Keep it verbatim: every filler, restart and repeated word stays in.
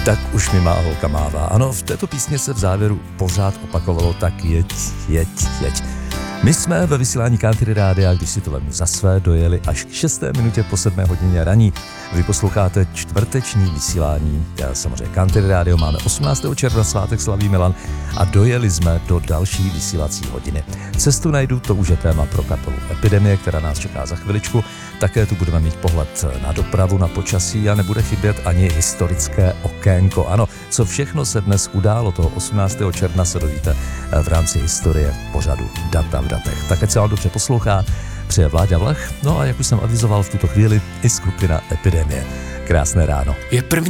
Tak už mi má holka mává. Ano, v této písně se v závěru pořád opakovalo tak jeď, jeď, jeď. My jsme ve vysílání Country Rádia, když si to vemu za své, dojeli až k šesté minutě po sedmé hodině raní. Vy posloucháte čtvrteční vysílání. Já samozřejmě Country Radio, máme osmnáctého června, svátek slaví Milan a dojeli jsme do další vysílací hodiny. Cestu najdu, to už je téma pro kapelu Epidemie, která nás čeká za chviličku. Také tu budeme mít pohled na dopravu, na počasí a nebude chybět ani historické okénko. Ano, co všechno se dnes událo, toho osmnáctého června se dovíte v rámci historie pořadu Data v datech. Tak ať se vám dobře poslouchá, přeje Vláďa Vlach, no a jak už jsem avizoval v tuto chvíli i skupina Epidemie. Krásné ráno. Je první